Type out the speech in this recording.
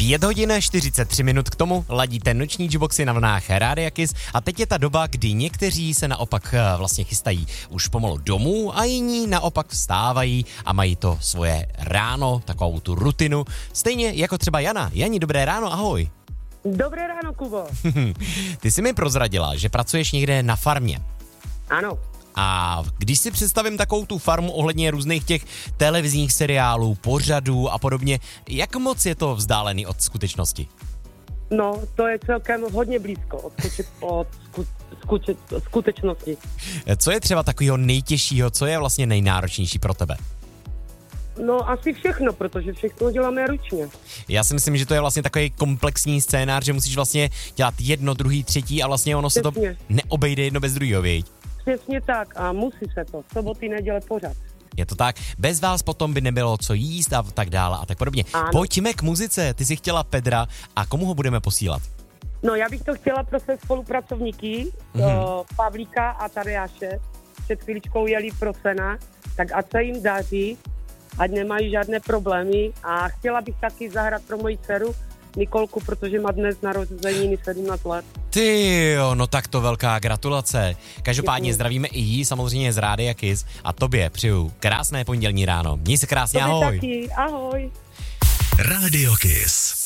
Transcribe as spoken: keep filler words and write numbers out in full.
Pět hodin čtyřicet tři minut k tomu ladíte noční jukeboxy na vlnách Rádia Kiss a teď je ta doba, kdy někteří se naopak vlastně chystají už pomalu domů a jiní naopak vstávají a mají to svoje ráno, takovou tu rutinu. Stejně jako třeba Jana. Jani, dobré ráno, ahoj. Dobré ráno, Kubo. Ty jsi mi prozradila, že pracuješ někde na farmě. Ano. A když si představím takovou tu farmu ohledně různých těch televizních seriálů, pořadů a podobně, jak moc je to vzdálený od skutečnosti? No, to je celkem hodně blízko od, skuče, od sku, skuče, skutečnosti. Co je třeba takového nejtěžšího, co je vlastně nejnáročnější pro tebe? No, asi všechno, protože všechno děláme ručně. Já si myslím, že to je vlastně takový komplexní scénář, že musíš vlastně dělat jedno, druhý, třetí a vlastně ono se Přesně. to neobejde jedno bez druhého, viď? Přesně tak a musí se to. Soboty, neděle pořád. Je to tak. Bez vás potom by nebylo co jíst a tak dále a tak podobně. Ano. Pojďme k muzice. Ty jsi chtěla Pedra a komu ho budeme posílat? No, já bych to chtěla pro své spolupracovníky, mm-hmm. Pavlíka a Tadeáše. Před chvíličkou jeli pro Sena, tak ať se jim daří, ať nemají žádné problémy a chtěla bych taky zahrát pro moji dceru Nikolku, protože má dnes narozeniny sedmnáct let. Ty jo, no tak to velká gratulace. Každopádně Děkuji. zdravíme i jí, samozřejmě z Rádia Kiss a tobě přeju krásné pondělní ráno. Měj se krásně, Tobě ahoj. taky, ahoj. Rádio Kiss.